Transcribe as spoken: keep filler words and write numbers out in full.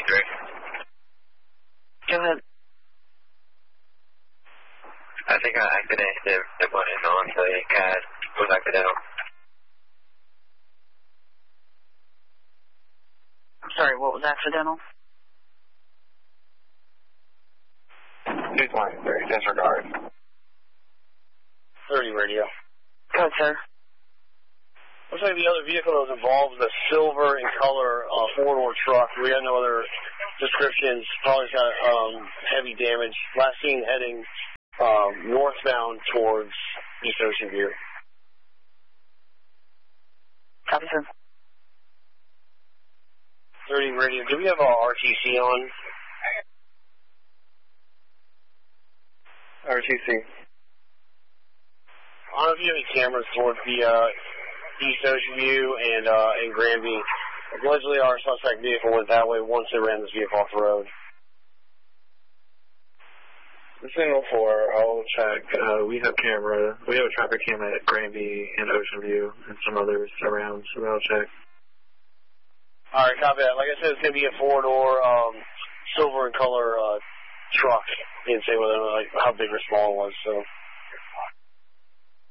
three. Go ahead. I think I accidentally hit the button on the C A D. It was accidental. I'm sorry, what was accidental? Two twenty-three, disregard. thirty radio. Go ahead, sir. Looks like the other vehicle that was involved was a silver in color uh, four-door truck. We got no other descriptions. Probably got um, heavy damage. Last seen heading um, northbound towards East Ocean View. Copy, sir. thirty radio. Do we have our R T C on? R T C. I don't know if you have any cameras towards the uh, East Ocean View and uh, in Granby. Allegedly, our suspect vehicle went that way once they ran this vehicle off the road. Signal four, I'll check. Uh, we have camera. We have a traffic cam at Granby and Ocean View and some others around, so I'll check. All right, copy that. Like I said, it's going to be a four-door um, silver in color uh, truck. Didn't say whether like how big or small it was, so.